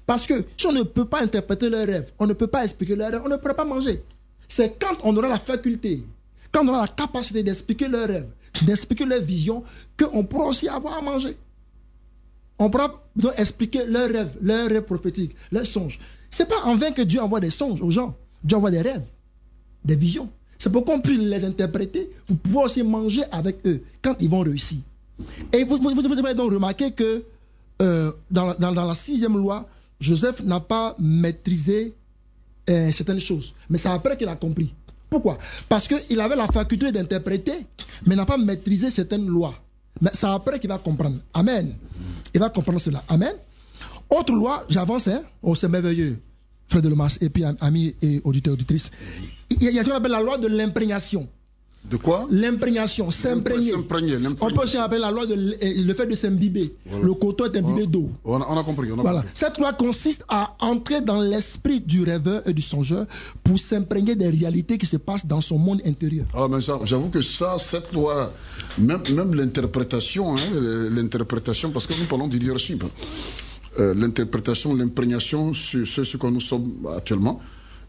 Parce que si on ne peut pas interpréter leurs rêves, on ne peut pas expliquer leurs rêves, on ne pourra pas manger. C'est quand on aura la faculté, quand on aura la capacité d'expliquer leurs rêves, d'expliquer leurs visions, qu'on pourra aussi avoir à manger. On pourra donc expliquer leurs rêves prophétiques, leurs songes. Ce n'est pas en vain que Dieu envoie des songes aux gens. Dieu envoie des rêves, des visions. C'est pour qu'on puisse les interpréter, pour pouvoir aussi manger avec eux quand ils vont réussir. Et vous devez donc remarquer que dans la 6e loi, Joseph n'a pas maîtrisé certaines choses. Mais c'est après qu'il a compris. Pourquoi? Parce qu'il avait la faculté d'interpréter, mais n'a pas maîtrisé certaines lois. Mais c'est après qu'il va comprendre. Amen. Il va comprendre cela. Amen. Autre loi, j'avance, hein? Oh, c'est merveilleux, frère de Lomas, et puis amis et auditeurs, auditrices. Il y a ce qu'on appelle la loi de l'imprégnation. De quoi? L'impregnation, s'imprégner. On peut aussi appeler la loi de le fait de s'imbiber. Voilà. Le coton est imbibé d'eau. On a compris. Voilà. Cette loi consiste à entrer dans l'esprit du rêveur et du songeur pour s'imprégner des réalités qui se passent dans son monde intérieur. Alors, mais ça, j'avoue que cette loi, même l'interprétation, l'interprétation, parce que nous parlons du leadership, l'interprétation, l'imprégnation sur ce que nous sommes actuellement,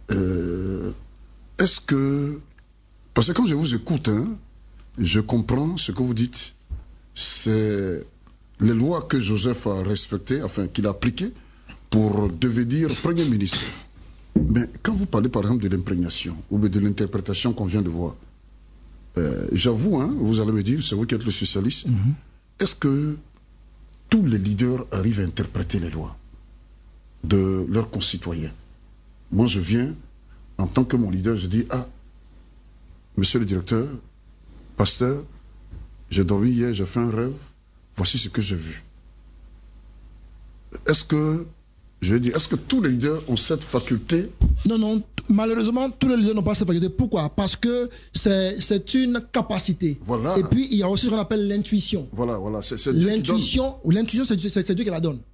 est-ce que... Parce que quand je vous écoute, je comprends ce que vous dites. C'est les lois que Joseph a respectées, enfin qu'il a appliquées pour devenir Premier ministre. Mais quand vous parlez par exemple de l'imprégnation ou de l'interprétation qu'on vient de voir, j'avoue, vous allez me dire, c'est vous qui êtes le spécialiste, est-ce que tous les leaders arrivent à interpréter les lois de leurs concitoyens? Moi je viens, en tant que mon leader, je dis, monsieur le directeur, pasteur, j'ai dormi hier, j'ai fait un rêve, voici ce que j'ai vu. Est-ce que tous les leaders ont cette faculté? Non, malheureusement, tous les leaders n'ont pas cette faculté. Pourquoi? Parce que c'est une capacité. Voilà. Et puis, il y a aussi ce qu'on appelle l'intuition. Voilà. L'intuition, c'est Dieu qui la donne.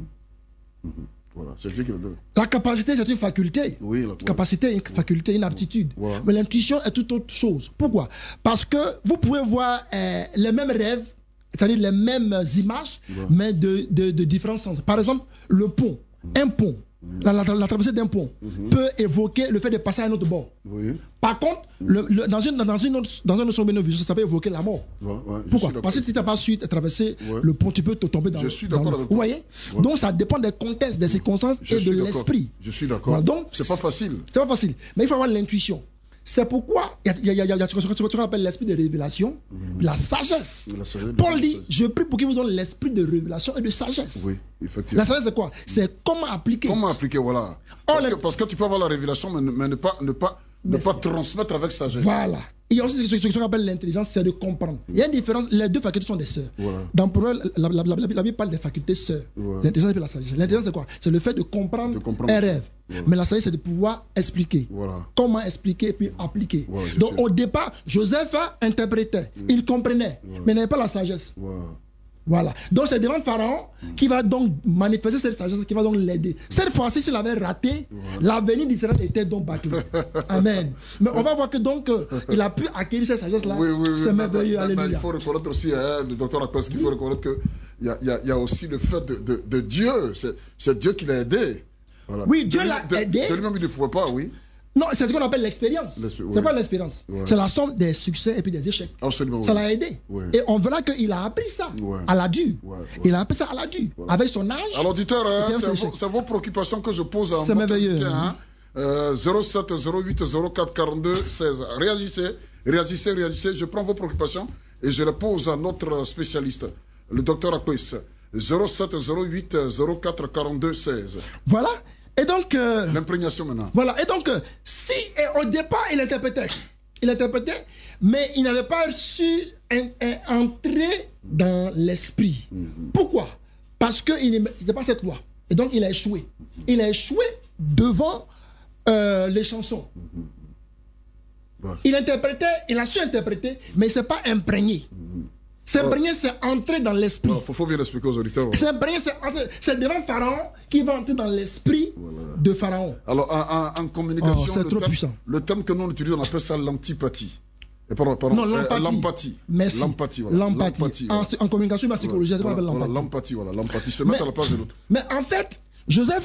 Voilà, c'est Dieu qui le donne. La capacité, c'est une faculté. Oui, capacité, une faculté, une aptitude. Voilà. Mais l'intuition est toute autre chose. Pourquoi? Parce que vous pouvez voir les mêmes rêves, c'est-à-dire les mêmes images, mais de différents sens. Par exemple, le pont, un pont, la traversée d'un pont peut évoquer le fait de passer à un autre bord. Oui. Par contre, dans un autre domaine, ça peut évoquer la mort. Pourquoi? Parce que si tu n'as pas su traverser le pont, tu peux te tomber dans le... Je suis d'accord avec vous. Vous voyez? Donc ça dépend des contextes, des circonstances et de l'esprit. Je suis d'accord. Voilà, donc, c'est pas facile. C'est pas facile. Mais il faut avoir l'intuition. C'est pourquoi il y a ce qu'on appelle l'esprit de révélation, la sagesse. Paul dit, je prie pour qu'il vous donne l'esprit de révélation et de sagesse. Oui, effectivement. La sagesse, c'est quoi? C'est comment appliquer. Comment appliquer, voilà. Parce que tu peux avoir la révélation, mais ne pas transmettre avec sagesse. Voilà. Il y a aussi ce qu'on appelle l'intelligence, c'est de comprendre. Il y a une différence, les deux facultés sont des sœurs. Voilà. Dans Proverbe, la Bible parle des facultés sœurs. Voilà. L'intelligence et la sagesse. L'intelligence, c'est quoi? C'est le fait de comprendre un rêve. Voilà. Mais la sagesse, c'est de pouvoir expliquer. Voilà. Comment expliquer et puis appliquer. Voilà, donc au départ, Joseph interprétait, il comprenait, mais n'avait pas la sagesse. Voilà. Donc c'est devant Pharaon qui va donc manifester cette sagesse, qui va donc l'aider. Cette fois-ci, s'il avait raté, l'avenir d'Israël était donc bâclé. Amen. Mais on va voir que donc il a pu acquérir cette sagesse-là. Oui, c'est merveilleux. Mais il faut reconnaître aussi, le docteur Akpes, qu'il faut reconnaître qu'il y a aussi le fait de Dieu. C'est Dieu qui l'a aidé. Voilà. Oui, Dieu l'a aidé. De lui-même, il ne pouvait pas, oui. Non, c'est ce qu'on appelle l'expérience. C'est quoi l'expérience? C'est la somme des succès et puis des échecs. Absolument. Ça l'a aidé. Et on verra qu'il a appris ça à la dure. Il a appris ça à la dure. Avec son âge. Alors, auditeur, c'est vos préoccupations que je pose à c'est merveilleux. 07 08 04 42 16. Réagissez. Je prends vos préoccupations et je les pose à notre spécialiste, le docteur Akpes. 07 08 04 42 16. Voilà. Et donc... l'imprégnation maintenant. Voilà. Et donc, au départ, il interprétait, mais il n'avait pas su entrer dans l'esprit. Pourquoi? Parce qu'il n'était pas cette loi. Et donc, il a échoué. Il a échoué devant les chansons. Il interprétait, il a su interpréter, mais il ne s'est pas imprégné. S'imprégner, c'est entrer dans l'esprit. Il faut bien expliquer aux auditeurs. S'imprégner, c'est devant Pharaon qui va entrer dans l'esprit de Pharaon. Alors, en communication, c'est trop puissant. Le terme que nous utilisons, on appelle ça l'antipathie. Non, l'empathie. Merci. L'empathie. En communication, ma psychologie, c'est ce qu'on appelle l'empathie. L'empathie, se mettre à la place de l'autre. Mais en fait, Joseph